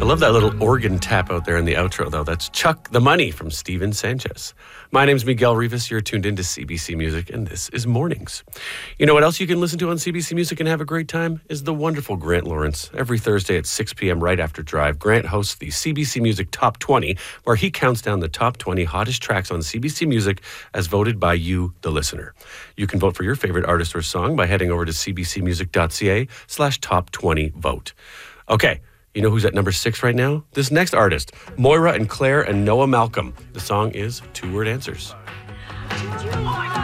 love that little organ tap out there in the outro, though. That's Chuck the Money from Steven Sanchez. My name's Miguel Rivas. You're tuned into CBC Music, and this is Mornings. You know what else you can listen to on CBC Music and have a great time? Is the wonderful Grant Lawrence. Every Thursday at 6 p.m. right after Drive, Grant hosts the CBC Music Top 20, where he counts down the top 20 hottest tracks on CBC Music as voted by you, the listener. You can vote for your favorite artist or song by heading over to cbcmusic.ca/top20vote. Okay. You know who's at number 6 right now? This next artist, Moira and Claire and Noah Malcolm. The song is Two Word Answers.